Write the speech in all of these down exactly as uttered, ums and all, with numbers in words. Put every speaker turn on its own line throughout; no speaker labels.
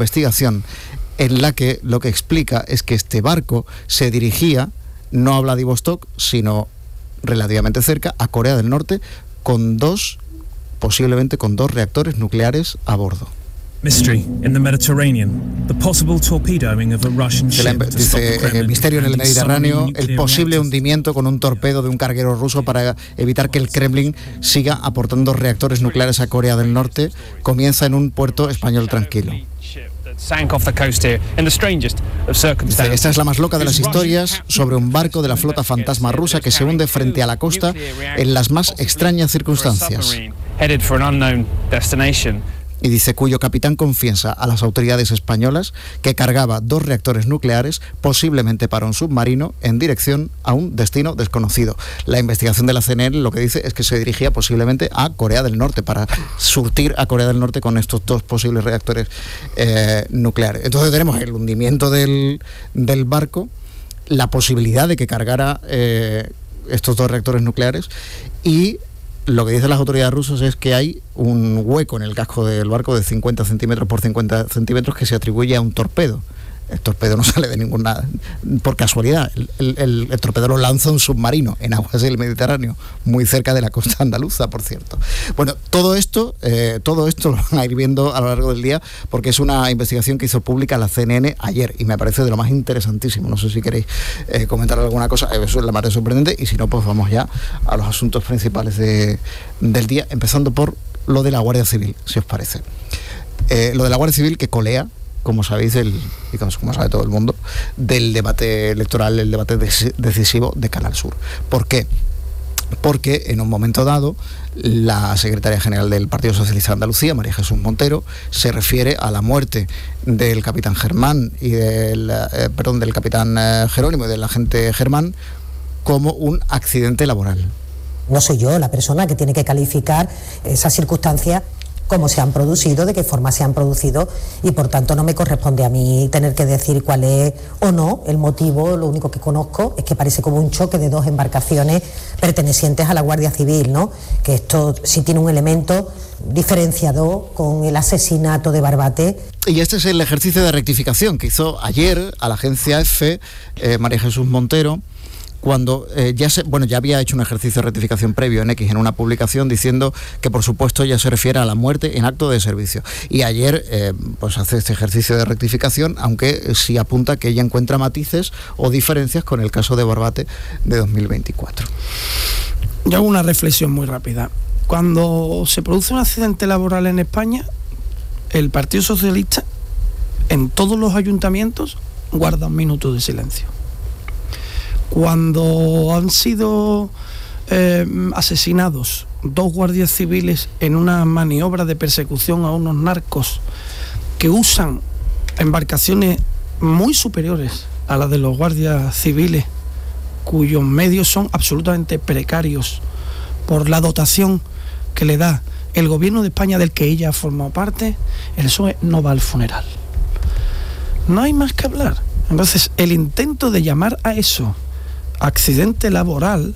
investigación en la que lo que explica es que este barco se dirigía no a Vladivostok, sino relativamente cerca, a Corea del Norte, con dos, posiblemente con dos reactores nucleares a bordo.
Mystery in the Mediterranean. The possible torpedoing of a Russian ship.
Dice el misterio en el Mediterráneo, el posible hundimiento con un torpedo de un carguero ruso para evitar que el Kremlin siga aportando reactores nucleares a Corea del Norte, comienza en un puerto español tranquilo. Dice, esta es la más loca de las historias sobre un barco de la flota fantasma rusa que se hunde frente a la costa en las más extrañas circunstancias. Y dice, cuyo capitán confiesa a las autoridades españolas que cargaba dos reactores nucleares, posiblemente para un submarino, en dirección a un destino desconocido. La investigación de la C N N lo que dice es que se dirigía posiblemente a Corea del Norte, para surtir a Corea del Norte con estos dos posibles reactores eh, nucleares. Entonces tenemos el hundimiento del, del barco, la posibilidad de que cargara eh, estos dos reactores nucleares, y lo que dicen las autoridades rusas es que hay un hueco en el casco del barco de cincuenta centímetros por cincuenta centímetros que se atribuye a un torpedo. El torpedo no sale de ninguna, por casualidad. El, el, el torpedo lo lanza un submarino en aguas del Mediterráneo, muy cerca de la costa andaluza, por cierto. Bueno, todo esto, eh, todo esto lo van a ir viendo a lo largo del día, porque es una investigación que hizo pública la C N N ayer y me parece de lo más interesantísimo. No sé si queréis eh, comentar alguna cosa, eso es la más sorprendente, y si no, pues vamos ya a los asuntos principales de, del día, empezando por lo de la Guardia Civil, si os parece. Eh, lo de la Guardia Civil que colea, como sabéis, el, y como sabe todo el mundo, del debate electoral, el debate decisivo de Canal Sur. ¿Por qué? Porque en un momento dado la secretaria general del Partido Socialista de Andalucía, María Jesús Montero, se refiere a la muerte del capitán Germán y del, eh, perdón, del capitán eh, Jerónimo y del agente Germán como un accidente laboral.
No soy yo la persona que tiene que calificar esas circunstancias, cómo se han producido, de qué forma se han producido, y por tanto no me corresponde a mí tener que decir cuál es o no el motivo. Lo único que conozco es que parece como un choque de dos embarcaciones pertenecientes a la Guardia Civil, ¿no? Que esto sí tiene un elemento diferenciador con el asesinato de Barbate.
Y este es el ejercicio de rectificación que hizo ayer a la agencia EFE eh, María Jesús Montero, cuando eh, ya se, bueno, ya había hecho un ejercicio de rectificación previo en X, en una publicación, diciendo que por supuesto ya se refiere a la muerte en acto de servicio. Y ayer eh, pues hace este ejercicio de rectificación, aunque sí apunta que ella encuentra matices o diferencias con el caso de Barbate de dos mil veinticuatro.
Yo hago una reflexión muy rápida. Cuando se produce un accidente laboral en España, el Partido Socialista en todos los ayuntamientos guarda un minuto de silencio. Cuando han sido eh, asesinados dos guardias civiles en una maniobra de persecución a unos narcos que usan embarcaciones muy superiores a las de los guardias civiles, cuyos medios son absolutamente precarios por la dotación que le da el gobierno de España, del que ella ha formado parte, el P S O E no va al funeral. No hay más que hablar. Entonces, el intento de llamar a eso accidente laboral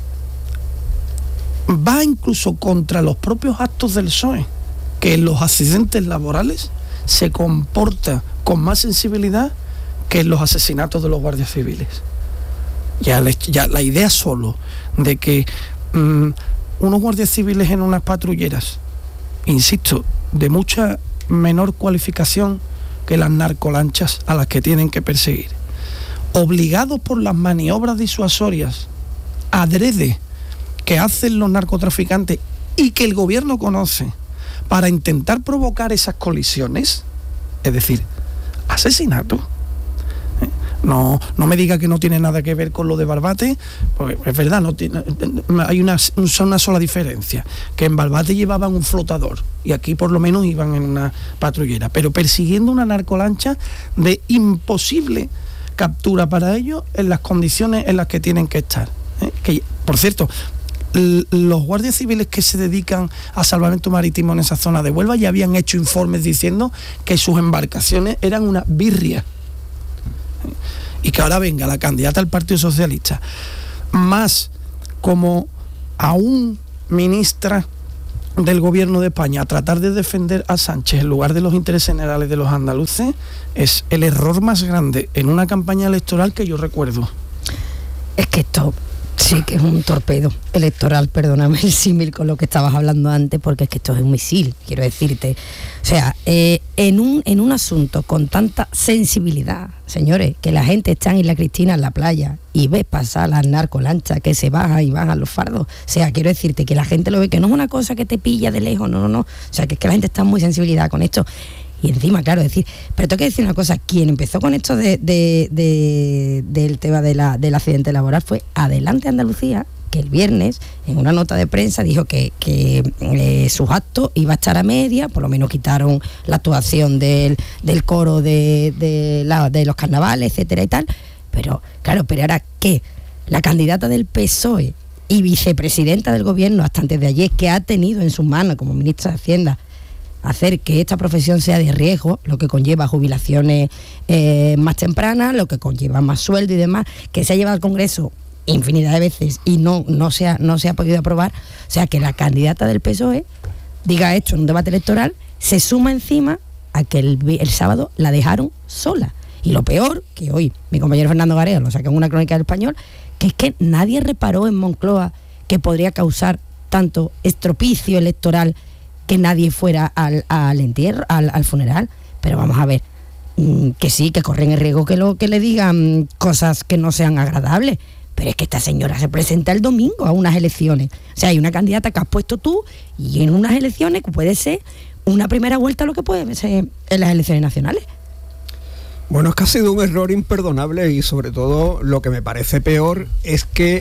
va incluso contra los propios actos del P S O E, que en los accidentes laborales se comporta con más sensibilidad que en los asesinatos de los guardias civiles. Ya, le, ya la idea solo de que mmm, unos guardias civiles en unas patrulleras, insisto, de mucha menor cualificación que las narcolanchas a las que tienen que perseguir, obligados por las maniobras disuasorias adrede que hacen los narcotraficantes y que el gobierno conoce para intentar provocar esas colisiones, es decir, asesinato. No, no me diga que no tiene nada que ver con lo de Barbate, porque es verdad, no tiene, hay una, una sola diferencia, que en Barbate llevaban un flotador y aquí por lo menos iban en una patrullera, pero persiguiendo una narcolancha de imposible captura para ellos en las condiciones en las que tienen que estar. ¿eh? Que, por cierto, l- los guardias civiles que se dedican a salvamento marítimo en esa zona de Huelva ya habían hecho informes diciendo que sus embarcaciones eran una birria. ¿eh? Y que ahora venga la candidata al Partido Socialista, más como a un ministra del gobierno de España a tratar de defender a Sánchez en lugar de los intereses generales de los andaluces es el error más grande en una campaña electoral que yo recuerdo.
Es que esto sí que es un torpedo electoral, perdóname el símil con lo que estabas hablando antes, porque es que esto es un misil, quiero decirte. O sea, eh, en un en un asunto con tanta sensibilidad, señores, que la gente está en Isla Cristina en la playa y ves pasar las narcolanchas que se bajan y bajan los fardos. O sea, quiero decirte que la gente lo ve, que no es una cosa que te pilla de lejos, no, no, no. O sea, que es que la gente está muy sensibilidad con esto. Y encima, claro, decir, pero tengo que decir una cosa, quien empezó con esto de, de, de, del tema de la, del accidente laboral fue Adelante Andalucía, que el viernes, en una nota de prensa, dijo que, que eh, sus actos iba a estar a media, por lo menos quitaron la actuación del, del coro de, de, la, de los carnavales, etcétera y tal, pero claro, pero ahora ¿qué? La candidata del P S O E y vicepresidenta del gobierno hasta antes de ayer, que ha tenido en sus manos como ministra de Hacienda hacer que esta profesión sea de riesgo, lo que conlleva jubilaciones eh, más tempranas, lo que conlleva más sueldo y demás, que se ha llevado al Congreso infinidad de veces y no, no, se ha, no se ha podido aprobar. O sea, que la candidata del P S O E diga esto en un debate electoral, se suma encima a que el, el sábado la dejaron sola. Y lo peor, que hoy mi compañero Fernando Garea lo saca en una crónica del Español, que es que nadie reparó en Moncloa que podría causar tanto estropicio electoral que nadie fuera al, al entierro, al, al funeral. Pero vamos a ver, mmm, que sí, que corren el riesgo que, lo, que le digan cosas que no sean agradables, pero es que esta señora se presenta el domingo a unas elecciones. O sea, hay una candidata que has puesto tú y en unas elecciones que puede ser una primera vuelta lo que puede ser en las elecciones nacionales.
Bueno, es que ha sido un error imperdonable y sobre todo lo que me parece peor es que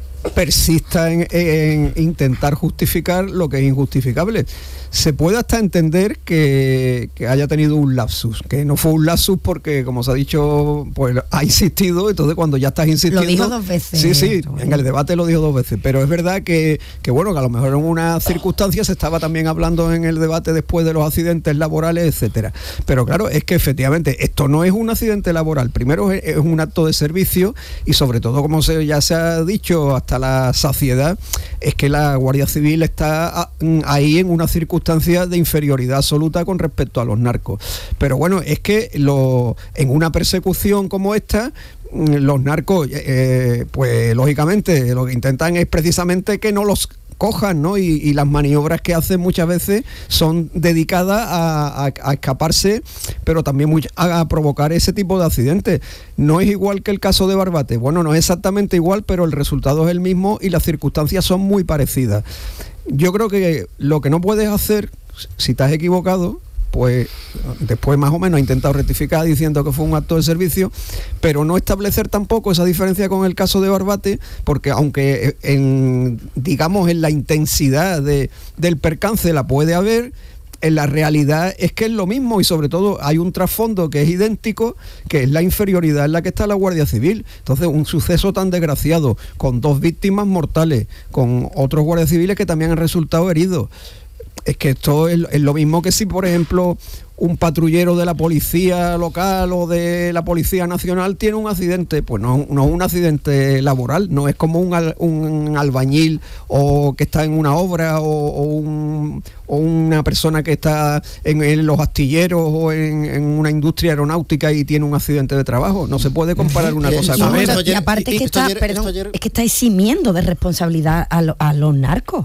persista en, en intentar justificar lo que es injustificable. Se puede hasta entender que, que haya tenido un lapsus, que no fue un lapsus porque, como se ha dicho, pues ha insistido, entonces cuando ya estás insistiendo...
Lo dijo dos veces.
Sí, sí, en el debate lo dijo dos veces, pero es verdad que, que bueno, que a lo mejor en una circunstancia se estaba también hablando en el debate después de los accidentes laborales, etcétera. Pero claro, es que efectivamente esto no es un accidente laboral, primero es, es un acto de servicio y sobre todo, como se, ya se ha dicho hasta la saciedad, es que la Guardia Civil está ahí en una circunstancia de inferioridad absoluta con respecto a los narcos. Pero bueno, es que lo, en una persecución como esta, los narcos, eh, pues lógicamente lo que intentan es precisamente que no los cojan, ¿no? Y, y las maniobras que hacen muchas veces son dedicadas a, a, a escaparse, pero también muy, a, a provocar ese tipo de accidentes. No es igual que el caso de Barbate. Bueno, no es exactamente igual, pero el resultado es el mismo y las circunstancias son muy parecidas. Yo creo que lo que no puedes hacer, si te has equivocado, pues después más o menos ha intentado rectificar diciendo que fue un acto de servicio, pero no establecer tampoco esa diferencia con el caso de Barbate, porque aunque en, digamos, en la intensidad de, del percance la puede haber, en la realidad es que es lo mismo y sobre todo hay un trasfondo que es idéntico, que es la inferioridad en la que está la Guardia Civil. Entonces, un suceso tan desgraciado, con dos víctimas mortales, con otros guardias civiles que también han resultado heridos. Es que esto es, es lo mismo que si, por ejemplo, un patrullero de la policía local o de la policía nacional tiene un accidente. Pues no, no es un accidente laboral, no es como un, al, un albañil o que está en una obra o, o, un, o una persona que está en, en los astilleros o en, en una industria aeronáutica y tiene un accidente de trabajo. No se puede comparar una cosa con otra.
Y aparte que está, perdón, es que está eximiendo de responsabilidad a, lo, a los narcos.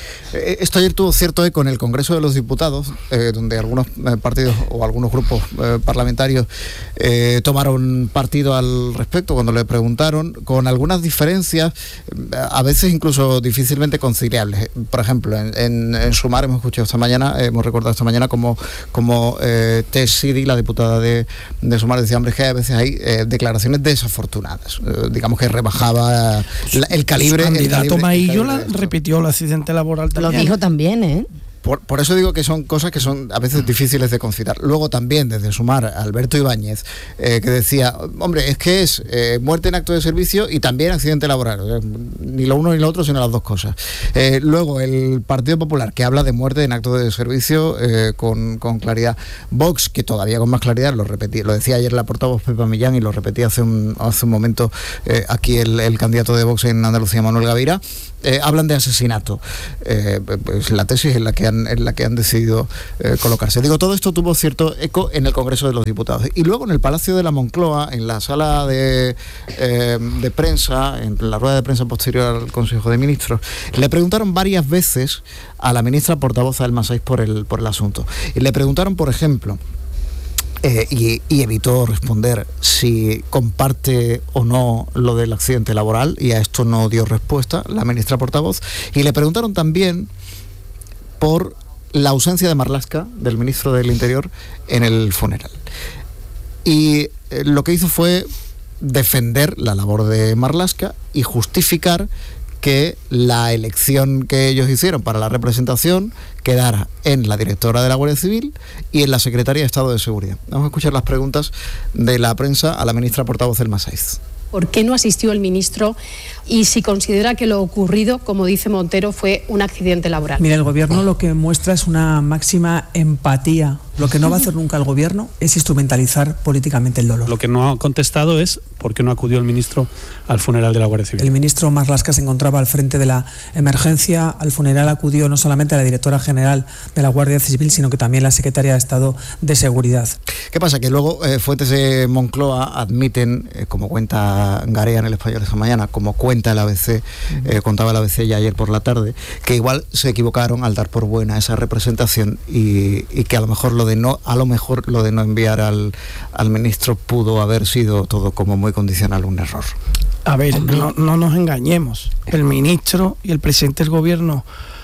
Esto ayer tuvo cierto eco en el Congreso de los Diputados, eh, donde algunos eh, partidos o algunos grupos eh, parlamentarios eh, tomaron partido al respecto cuando le preguntaron, con algunas diferencias, a veces incluso difícilmente conciliables. Por ejemplo, en, en, en Sumar hemos escuchado esta mañana, eh, hemos recordado esta mañana como, como eh, Tess Siri, la diputada de, de Sumar, decía, hombre, que a veces hay eh, declaraciones desafortunadas, eh, digamos que rebajaba la, el calibre.
Su candidato
el
Maillo la repitió el accidente laboral.
Lo dijo también, ¿eh?
Por, por eso digo que son cosas que son a veces difíciles de conciliar. Luego también, desde Sumar, Alberto Ibáñez, eh, que decía, hombre, es que es eh, muerte en acto de servicio y también accidente laboral. O sea, ni lo uno ni lo otro, sino las dos cosas. Eh, luego, el Partido Popular, que habla de muerte en acto de servicio eh, con, con claridad. Vox, que todavía con más claridad, lo repetía, lo decía ayer la portavoz Pepa Millán y lo repetía hace un, hace un momento eh, aquí el, el candidato de Vox en Andalucía, Manuel Gavira. eh, hablan de asesinato. Eh, pues la tesis en la que han, en la que han decidido eh, colocarse. Digo, todo esto tuvo cierto eco en el Congreso de los Diputados. Y luego en el Palacio de la Moncloa, en la sala de, eh, de prensa, en la rueda de prensa posterior al Consejo de Ministros, le preguntaron varias veces a la ministra portavoz Alma Saiz por el, por el asunto. Y le preguntaron, por ejemplo, Eh, y, y evitó responder si comparte o no lo del accidente laboral, y a esto no dio respuesta la ministra portavoz. Y le preguntaron también por la ausencia de Marlaska, del ministro del Interior, en el funeral. Y eh, lo que hizo fue defender la labor de Marlaska y justificar que la elección que ellos hicieron para la representación quedara en la directora de la Guardia Civil y en la Secretaría de Estado de Seguridad. Vamos a escuchar las preguntas de la prensa a la ministra portavoz Alma Saiz.
¿Por qué no asistió el ministro y si considera que lo ocurrido, como dice Montero, fue un accidente laboral?
Mira, el Gobierno lo que muestra es una máxima empatía. Lo que no va a hacer nunca el Gobierno es instrumentalizar políticamente el dolor.
Lo que no ha contestado es por qué no acudió el ministro al funeral de la Guardia Civil.
El ministro Marlaska se encontraba al frente de la emergencia. Al funeral acudió no solamente la directora general de la Guardia Civil, sino que también la secretaria de Estado de Seguridad.
¿Qué pasa? Que luego eh, fuentes de Moncloa admiten, eh, como cuenta Garea en El Español esta mañana, como cuenta el A B C, eh, contaba el A B C ya ayer por la tarde, que igual se equivocaron al dar por buena esa representación y, y que a lo mejor lo de no, a lo mejor lo de no enviar al, al ministro pudo haber sido todo como muy condicional, un error.
A ver, no, no nos engañemos. El ministro y el presidente del Gobierno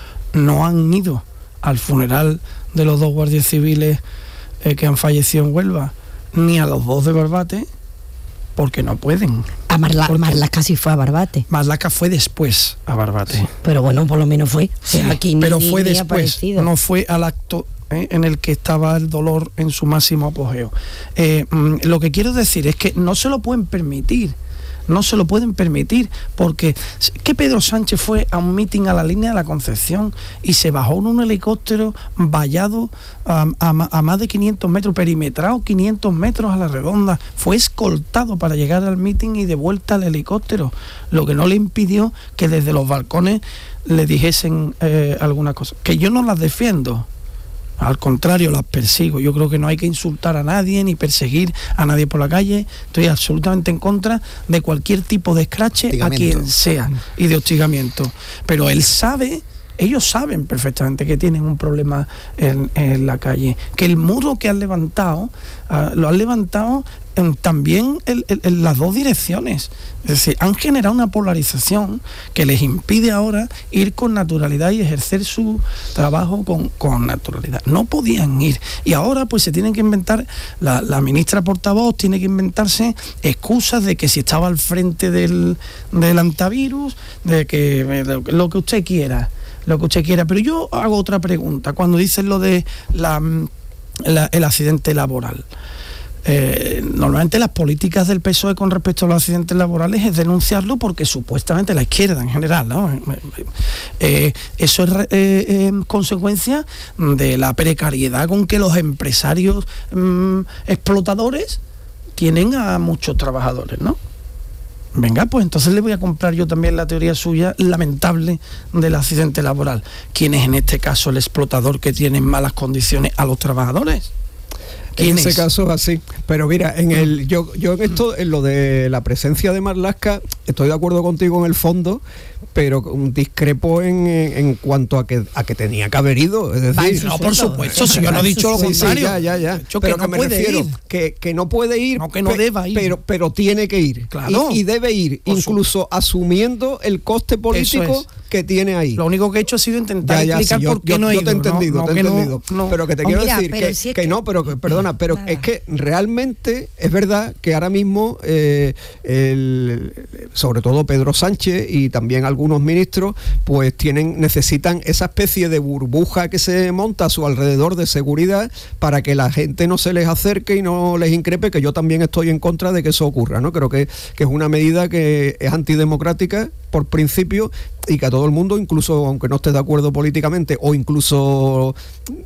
no han ido al funeral de los dos guardias civiles eh, que han fallecido en Huelva, ni a los dos de Barbate, porque no pueden.
A Marla, Marlaska sí fue a Barbate.
Marlaska fue después a Barbate.
Pero bueno, por lo menos fue. O sea, aquí
pero
ni,
fue
ni
después, no fue al acto eh, en el que estaba el dolor en su máximo apogeo. Eh, mm, lo que quiero decir es que no se lo pueden permitir. No se lo pueden permitir, porque que Pedro Sánchez fue a un mitin a la línea de la Concepción y se bajó en un helicóptero vallado a, a, a más de quinientos metros, perimetrado quinientos metros a la redonda, fue escoltado para llegar al mitin y de vuelta al helicóptero, lo que no le impidió que desde los balcones le dijesen eh, alguna cosa, que yo no las defiendo. Al contrario, las persigo. Yo creo que no hay que insultar a nadie ni perseguir a nadie por la calle. Estoy absolutamente en contra de cualquier tipo de escrache a quien sea y de hostigamiento. Pero él sabe, ellos saben perfectamente que tienen un problema en, en la calle. Que el muro que han levantado, uh, lo han levantado en, también en, en, en las dos direcciones. Es decir, han generado una polarización que les impide ahora ir con naturalidad y ejercer su trabajo con, con naturalidad. No podían ir. Y ahora pues se tienen que inventar, la, la ministra portavoz tiene que inventarse excusas de que si estaba al frente del, del antivirus, de que de lo que usted quiera, lo que usted quiera. Pero yo hago otra pregunta. Cuando dicen lo de la, la, el accidente laboral. Eh, normalmente las políticas del P S O E con respecto a los accidentes laborales es denunciarlo porque supuestamente la izquierda en general, ¿no? Eh, eso es eh, eh, consecuencia de la precariedad con que los empresarios mm, explotadores tienen a muchos trabajadores, ¿no? Venga, pues entonces le voy a comprar yo también la teoría suya lamentable del accidente laboral. ¿Quién es en este caso el explotador que tiene en malas condiciones a los trabajadores?
En ese caso así, pero mira, en el yo yo en esto, en lo de la presencia de Marlaska, estoy de acuerdo contigo en el fondo, pero discrepo en, en cuanto a que a que tenía que haber ido, es decir,
no, por supuesto, si yo no he dicho lo contrario,
sí, sí, ya, ya, ya.
Yo
pero
que no
que me
puede
refiero,
ir,
que, que no puede ir,
no que no
pe,
deba ir,
pero pero tiene que ir,
claro,
y, y debe ir, por incluso su... asumiendo el coste político que tiene ahí.
Lo único que he hecho ha sido intentar
ya, ya,
explicar
sí, yo,
por qué
yo,
no he
yo
ido.
te he entendido,
no,
te he
no,
entendido.
No,
pero que te
oh,
quiero
mira,
decir que,
si es
que, que no, pero que, perdona, pero nada. Es que realmente es verdad que ahora mismo, eh, el, sobre todo Pedro Sánchez y también algunos ministros, pues tienen necesitan esa especie de burbuja que se monta a su alrededor de seguridad para que la gente no se les acerque y no les increpe, que yo también estoy en contra de que eso ocurra, ¿no? Creo que, que es una medida que es antidemocrática, por principio y que a todo el mundo, incluso aunque no estés de acuerdo políticamente o incluso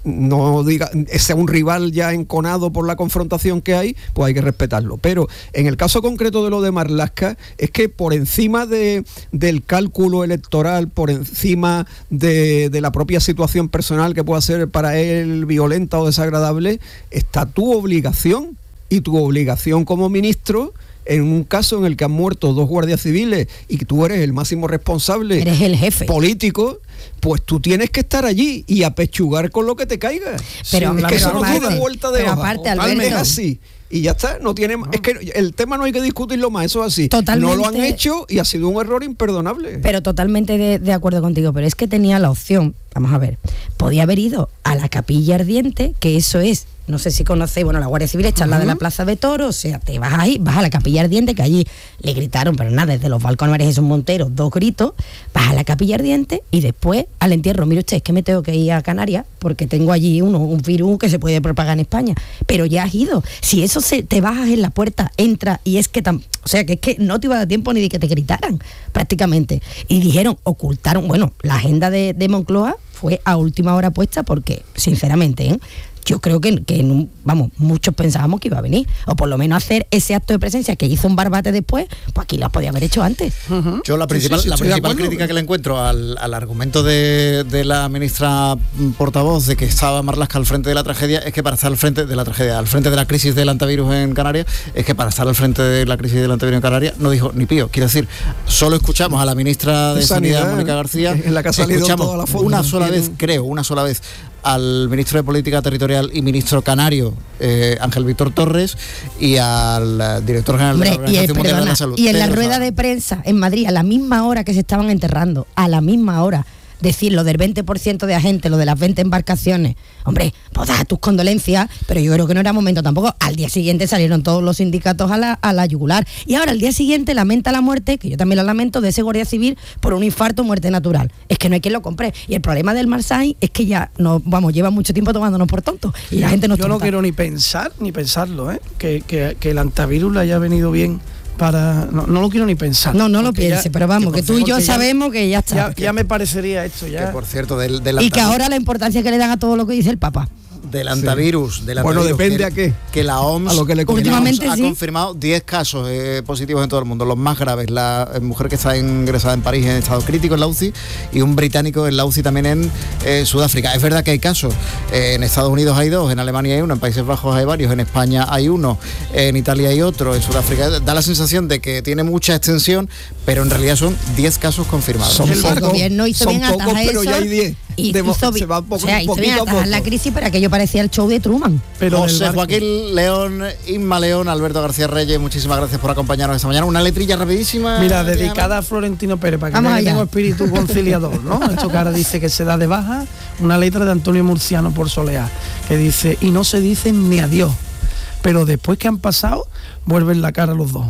no diga sea un rival ya enconado por la confrontación que hay, pues hay que respetarlo. Pero en el caso concreto de lo de Marlaska, es que por encima de, del cálculo electoral, por encima de, de la propia situación personal que pueda ser para él violenta o desagradable, está tu obligación, y tu obligación como ministro, en un caso en el que han muerto dos guardias civiles y que tú eres el máximo responsable,
eres el jefe
político, pues tú tienes que estar allí y apechugar con lo que te caiga.
Pero,
sí, es que eso no
aparte,
tiene vuelta de
pero
hoja.
aparte, Alberto,
es así. Y ya está, no tiene, es que el tema no hay que discutirlo más, eso es así.
Totalmente,
no lo han hecho y ha sido un error imperdonable.
Pero totalmente de, de acuerdo contigo, pero es que tenía la opción, vamos a ver, podía haber ido a la Capilla Ardiente, que eso es, no sé si conocéis, bueno, la Guardia Civil está al lado de la Plaza de Toros, o sea, te vas ahí, vas a la Capilla Ardiente, que allí le gritaron, pero nada, desde los balcones María Jesús Montero, dos gritos, vas a la Capilla Ardiente y después al entierro. Mire usted, es que me tengo que ir a Canarias porque tengo allí uno, un virus que se puede propagar en España, pero ya has ido. Si eso se, te bajas en la puerta, entra y es que tan, o sea, que es que no te iba a dar tiempo ni de que te gritaran, prácticamente. Y dijeron, ocultaron, bueno, la agenda de, de Moncloa fue a última hora puesta porque, sinceramente, ¿eh? yo creo que, que en un, vamos, muchos pensábamos que iba a venir, o por lo menos hacer ese acto de presencia que hizo un Barbate después, pues aquí lo podía haber hecho antes.
Uh-huh. Yo la principal, sí, sí, sí, la principal crítica que le encuentro al, al argumento de, de la ministra portavoz de que estaba Marlaska al frente de la tragedia, es que para estar al frente de la tragedia, al frente de la crisis del antivirus en Canarias, es que para estar al frente de la crisis del antivirus en Canarias no dijo ni pío. Quiero decir, solo escuchamos a la ministra de, de Sanidad, Sanidad, Mónica García, en la que ha salido toda la foto, una sola vez, creo, una sola vez al ministro de Política Territorial y ministro canario eh, Ángel Víctor Torres y al uh, director general Hombre, de la Organización
y,
Mundial
perdona,
de la Salud.
Y en
Pedro
la rueda Sala. de prensa en Madrid, a la misma hora que se estaban enterrando, a la misma hora, decir lo del veinte por ciento de agentes, lo de las veinte embarcaciones, hombre, pues da tus condolencias, pero yo creo que no era momento tampoco. Al día siguiente salieron todos los sindicatos a la, a la yugular, y ahora al día siguiente lamenta la muerte, que yo también la lamento, de ese guardia civil por un infarto o muerte natural. Es que no hay quien lo compre, y el problema del Marsay es que ya, no, vamos, lleva mucho tiempo tomándonos por tontos, y la gente no
Yo
tonta.
no quiero ni pensar, ni pensarlo, ¿eh? que, que, que el antivirus le haya venido bien para no, no lo quiero ni pensar.
No, no lo piense, ya, pero vamos, que, que tú y yo sabemos
ya,
que ya está.
Ya, ya me parecería esto ya.
Que por cierto, del, del
y que ahora la importancia que le dan a todo lo que dice el Papa.
Del antivirus, sí. del antivirus.
Bueno, depende
que,
a qué.
Que la O M S,
a lo que le
últimamente
ha
sí.
confirmado diez casos eh, positivos en todo el mundo, los más graves. La eh, mujer que está ingresada en París en estado crítico en la U C I y un británico en la U C I también en eh, Sudáfrica. Es verdad que hay casos. Eh, en Estados Unidos hay dos, en Alemania hay uno, en Países Bajos hay varios, en España hay uno, en Italia hay otro, en Sudáfrica. Da la sensación de que tiene mucha extensión, pero en realidad son diez casos confirmados.
Son el poco, gobierno hizo
son
bien
pocos, pero
eso,
ya hay diez.
Y
de,
hizo,
se va poco,
o sea, hizo bien
a
atajar la crisis, para aquello parecía el show de Truman.
Pero José Joaquín León, Inma León, Alberto García Reyes, muchísimas gracias por acompañarnos esta mañana. Una letrilla rapidísima.
Mira, dedicada a Florentino Pérez, para que vea que tengo espíritu conciliador, ¿no? Esto que ahora dice que se da de baja, una letra de Antonio Murciano por Soleá, que dice, y no se dicen ni adiós, pero después que han pasado, vuelven la cara los dos.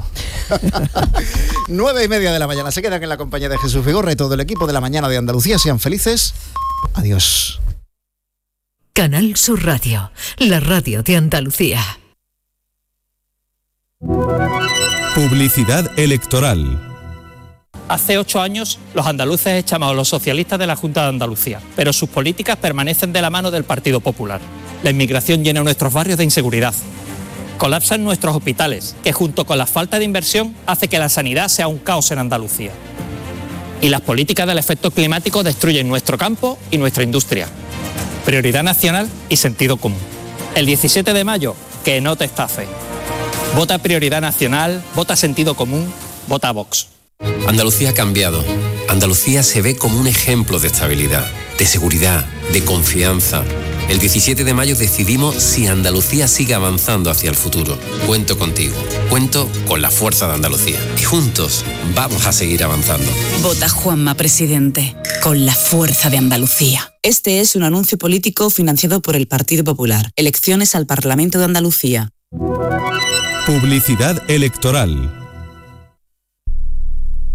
Nueve y media de la mañana, se quedan en la compañía de Jesús Vigorra y todo el equipo de La Mañana de Andalucía. Sean felices. Adiós.
Canal Sur Radio, la radio de Andalucía.
Publicidad electoral.
Hace ocho años los andaluces echamos a los socialistas de la Junta de Andalucía, pero sus políticas permanecen de la mano del Partido Popular. La inmigración llena nuestros barrios de inseguridad. Colapsan nuestros hospitales, que junto con la falta de inversión hace que la sanidad sea un caos en Andalucía. Y las políticas del efecto climático destruyen nuestro campo y nuestra industria. Prioridad nacional y sentido común. El diecisiete de mayo, que no te estafe. Vota Prioridad Nacional, vota Sentido Común, vota Vox.
Andalucía ha cambiado. Andalucía se ve como un ejemplo de estabilidad, de seguridad, de confianza. El diecisiete de mayo decidimos si Andalucía sigue avanzando hacia el futuro. Cuento contigo, cuento con la fuerza de Andalucía. Y juntos vamos a seguir avanzando.
Vota Juanma Presidente, con la fuerza de Andalucía. Este es un anuncio político financiado por el Partido Popular. Elecciones al Parlamento de Andalucía.
Publicidad electoral.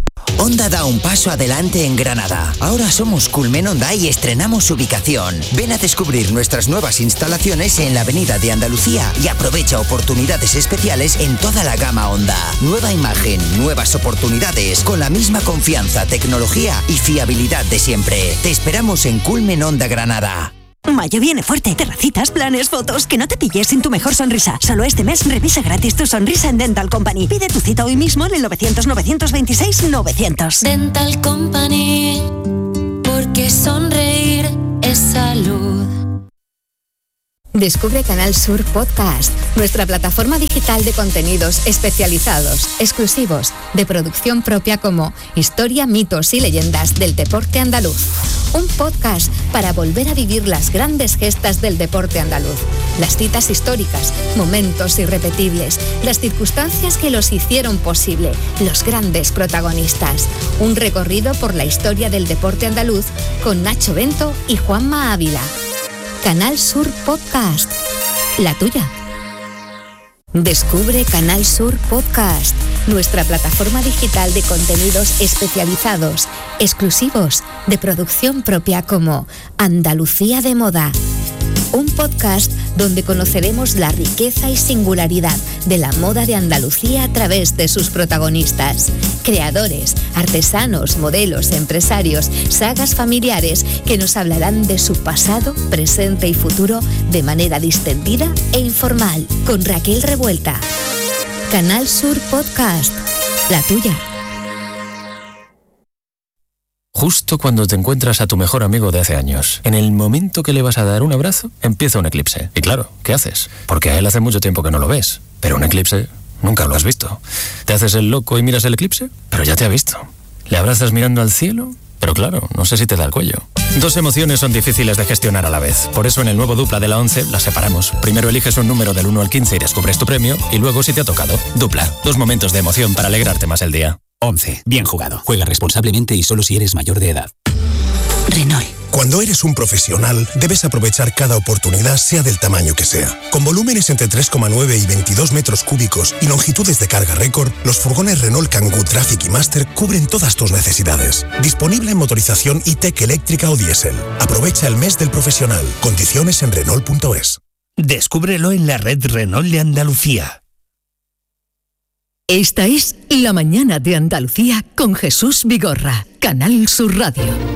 Honda da un paso adelante en Granada. Ahora somos Culmen Honda y estrenamos ubicación. Ven a descubrir nuestras nuevas instalaciones en la Avenida de Andalucía y aprovecha oportunidades especiales en toda la gama Honda. Nueva imagen, nuevas oportunidades, con la misma confianza, tecnología y fiabilidad de siempre. Te esperamos en Culmen Honda Granada.
Mayo viene fuerte. Terracitas, planes, fotos. Que no te pilles sin tu mejor sonrisa. Solo este mes revisa gratis tu sonrisa en Dental Company. Pide tu cita hoy mismo en el novecientos, novecientos veintiséis, novecientos.
Dental Company, porque sonreír es salud.
Descubre Canal Sur Podcast, nuestra plataforma digital de contenidos especializados, exclusivos, de producción propia como Historia, mitos y leyendas del deporte andaluz. Un podcast para volver a vivir las grandes gestas del deporte andaluz, las citas históricas, momentos irrepetibles, las circunstancias que los hicieron posible, los grandes protagonistas. Un recorrido por la historia del deporte andaluz con Nacho Bento y Juanma Ávila. Canal Sur Podcast, la tuya. Descubre Canal Sur Podcast, nuestra plataforma digital de contenidos especializados, exclusivos, de producción propia como Andalucía de Moda. Un podcast donde conoceremos la riqueza y singularidad de la moda de Andalucía a través de sus protagonistas, creadores, artesanos, modelos, empresarios, sagas familiares que nos hablarán de su pasado, presente y futuro de manera distendida e informal, con Raquel Revuelta. Canal Sur Podcast, la tuya.
Justo cuando te encuentras a tu mejor amigo de hace años, en el momento que le vas a dar un abrazo, empieza un eclipse. Y claro, ¿qué haces? Porque a él hace mucho tiempo que no lo ves. Pero un eclipse nunca lo has visto. ¿Te haces el loco y miras el eclipse? Pero ya te ha visto. ¿Le abrazas mirando al cielo? Pero claro, no sé si te da el cuello. Dos emociones son difíciles de gestionar a la vez. Por eso en el nuevo Dupla de la once las separamos. Primero eliges un número del uno al quince y descubres tu premio. Y luego, si te ha tocado, Dupla. Dos momentos de emoción para alegrarte más el día.
once. Bien jugado. Juega responsablemente y solo si eres mayor de edad.
Renault.
Cuando eres un profesional, debes aprovechar cada oportunidad, sea del tamaño que sea. Con volúmenes entre tres coma nueve y veintidós metros cúbicos y longitudes de carga récord, los furgones Renault Kangoo Traffic y Master cubren todas tus necesidades. Disponible en motorización E-Tech eléctrica o diésel. Aprovecha el mes del profesional. Condiciones en Renault punto es.
Descúbrelo en la red Renault de Andalucía.
Esta es La Mañana de Andalucía con Jesús Vigorra, Canal Sur Radio.